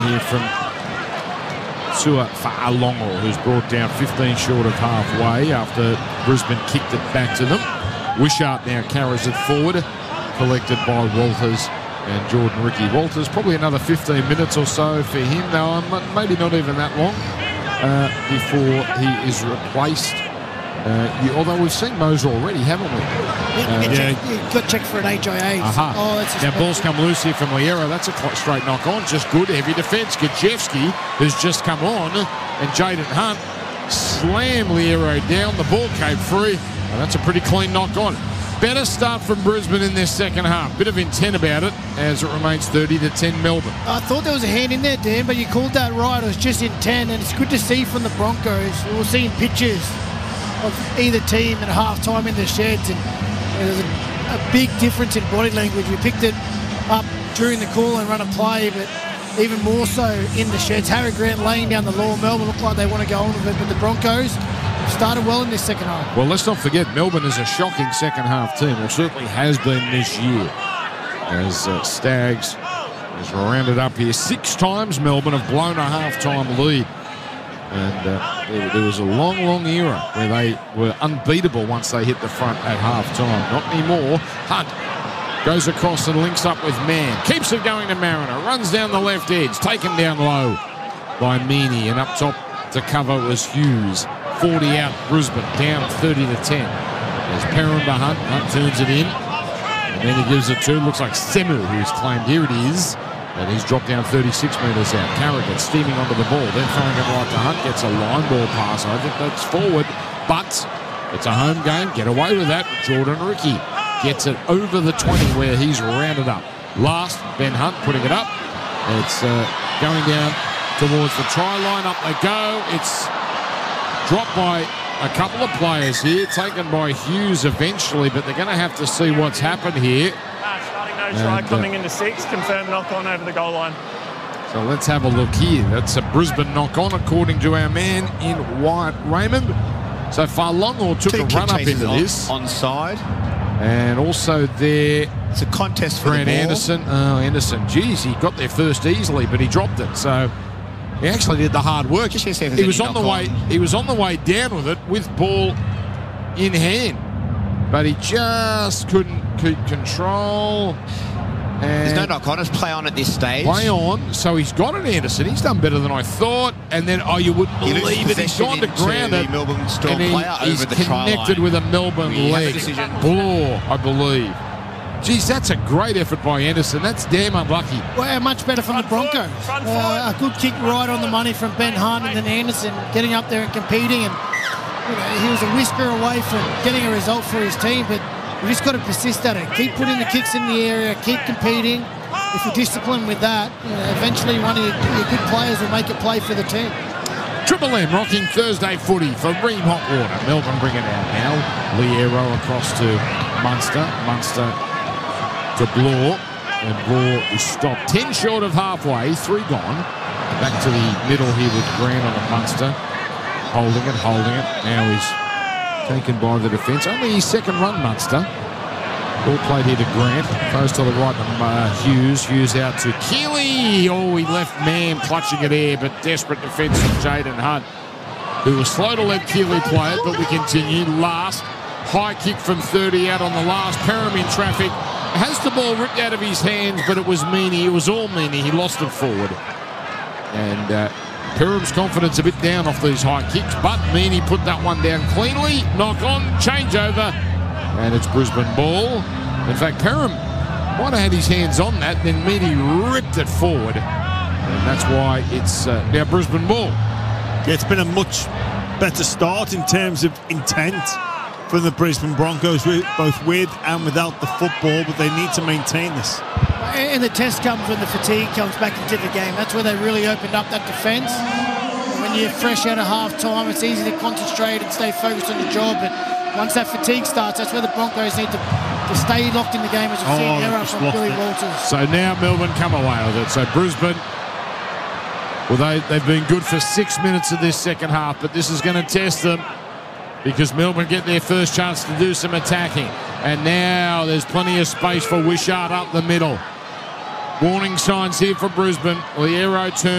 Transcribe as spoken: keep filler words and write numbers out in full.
Here from Sua Fa'alongo, who's brought down fifteen short of halfway after Brisbane kicked it back to them. Wishart now carries it forward, collected by Walters and Jordan Ricky. Walters, probably another fifteen minutes or so for him, though maybe not even that long uh, before he is replaced. Uh, you, although we've seen Moser already, haven't we? Yeah, uh, you yeah. Check, got checked for an H I A. Uh-huh. Oh, that's now ball's come loose here from Liero. That's a straight knock on. Just good heavy defence. Gajewski, who's just come on, and Jaden Hunt slam Liero down. The ball came free, and that's a pretty clean knock on. Better start from Brisbane in this second half. Bit of intent about it as it remains thirty to ten Melbourne. I thought there was a hand in there, Dan, but you called that right. It was just intent, and it's good to see from the Broncos. We're seeing pictures of either team at half-time in the sheds, and there's a, a big difference in body language. We picked it up during the call and run a play, but even more so in the sheds. Harry Grant laying down the law. Melbourne look like they want to go on with it, but the Broncos started well in this second half. Well, let's not forget, Melbourne is a shocking second half team, or certainly has been this year, as uh, Stags is rounded up here. Six times Melbourne have blown a half-time lead. And uh, there, there was a long, long era where they were unbeatable once they hit the front at half-time. Not anymore. Hunt goes across and links up with Mann. Keeps it going to Mariner. Runs down the left edge. Taken down low by Meaney. And up top to cover was Hughes. forty out Brisbane. Down thirty to ten. There's Perrin to Hunt. Hunt turns it in. And then he gives it to, looks like Semu, who's claimed. Here it is. And he's dropped down thirty-six metres out. Carrigan steaming onto the ball. Then throwing it right to Hunt. Gets a line ball pass. I think that's forward. But it's a home game. Get away with that. Jordan Ricky gets it over the twenty where he's rounded up. Last, Ben Hunt putting it up. It's uh, going down towards the try line. Up they go. It's dropped by a couple of players here. Taken by Hughes eventually. But they're going to have to see what's happened here. No try and, coming uh, into six, confirmed knock-on over the goal line. So let's have a look here. That's a Brisbane knock-on, according to our man in white, Raymond. So Fa'alongo took Two a run-up into on, this. Onside. And also there... It's a contest for Grant the ball. Anderson. Oh, Anderson. Geez, he got there first easily, but he dropped it. So he actually did the hard work. Just he was on the way. On. He was on the way down with it with ball in hand. But he just couldn't keep control. And there's no knock-on. It's play on at this stage. Play on. So he's got an Anderson. He's done better than I thought. And then, oh, you wouldn't he believe it. He's gone to ground it. Melbourne Storm and he, player he's over the connected with a Melbourne we leg. Bloor, I believe. Geez, that's a great effort by Anderson. That's damn unlucky. Well, much better from the Broncos. Uh, a good kick right on the money from Ben Hunt, and then Anderson getting up there and competing. And you know, he was a whisker away from getting a result for his team, but we just got to persist at it. Keep putting the kicks in the area, keep competing. If you're disciplined with that, you know, eventually one of your, your good players will make it play for the team. Triple M rocking Thursday footy for Ream Hotwater. Melbourne bring it out now. Liero across to Munster. Munster to Bloor. And Bloor is stopped. Ten short of halfway. Three gone. Back to the middle here with Grant on the Munster. Holding it, holding it. Now he's taken by the defence. Only his second run, Munster. Ball played here to Grant. Goes to the right to uh, Hughes. Hughes out to Keeley. Oh, he left Mann clutching it here, but desperate defence from Jaden Hunt, who was slow to let Keeley play it, but we continue. Last, high kick from thirty out on the last. Perham in traffic. Has the ball ripped out of his hands, but it was Meaney. It was all Meaney. He lost it forward. And uh, Perham's confidence a bit down off these high kicks, but Meaney put that one down cleanly. Knock on, changeover, and it's Brisbane ball. In fact, Perham might have had his hands on that, then Meaney ripped it forward. And that's why it's uh, now Brisbane ball. Yeah, it's been a much better start in terms of intent from the Brisbane Broncos, both with and without the football, but they need to maintain this. And the test comes when the fatigue comes back into the game. That's where they really opened up that defence. When you're fresh out of half-time, it's easy to concentrate and stay focused on the job. But once that fatigue starts, that's where the Broncos need to, to stay locked in the game, as we've seen oh, error from Billy Walters. So now Melbourne come away with it. So Brisbane, well, they, they've been good for six minutes of this second half, but this is going to test them because Melbourne get their first chance to do some attacking. And now there's plenty of space for Wishart up the middle. Warning signs here for Brisbane. Liero turns.